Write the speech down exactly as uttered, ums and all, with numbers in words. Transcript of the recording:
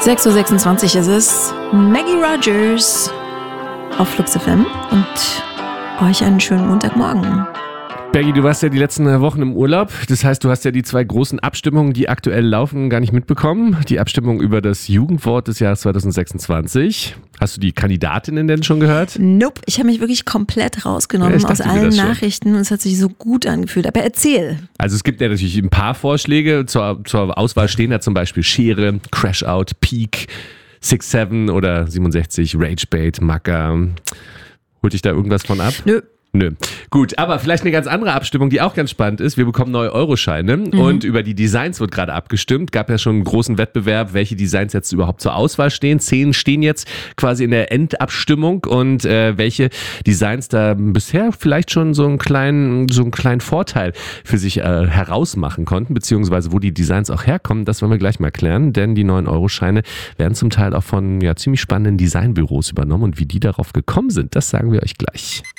sechs Uhr sechsundzwanzig ist es. Maggie Rogers auf Flux F M und euch einen schönen Montagmorgen. Bergi, du warst ja die letzten Wochen im Urlaub. Das heißt, du hast ja die zwei großen Abstimmungen, die aktuell laufen, gar nicht mitbekommen. Die Abstimmung über das Jugendwort des Jahres zwanzig sechsundzwanzig. Hast du die Kandidatinnen denn schon gehört? Nope, ich habe mich wirklich komplett rausgenommen Ja, aus allen Nachrichten und es hat sich so gut angefühlt. Aber erzähl. Also es gibt ja natürlich ein paar Vorschläge. Zur, zur Auswahl stehen da zum Beispiel Schere, Crashout, Peak, six seven oder siebenundsechzig, Ragebait, Macker. Holt dich da irgendwas von ab? Nö. Nö. Gut, aber vielleicht eine ganz andere Abstimmung, die auch ganz spannend ist. Wir bekommen neue Euroscheine mhm. und über die Designs wird gerade abgestimmt. Gab ja schon einen großen Wettbewerb, welche Designs jetzt überhaupt zur Auswahl stehen. Zehn stehen jetzt quasi in der Endabstimmung und äh, welche Designs da bisher vielleicht schon so einen kleinen, so einen kleinen Vorteil für sich äh, herausmachen konnten, beziehungsweise wo die Designs auch herkommen, das wollen wir gleich mal klären, denn die neuen Euroscheine werden zum Teil auch von ja, ziemlich spannenden Designbüros übernommen und wie die darauf gekommen sind, das sagen wir euch gleich.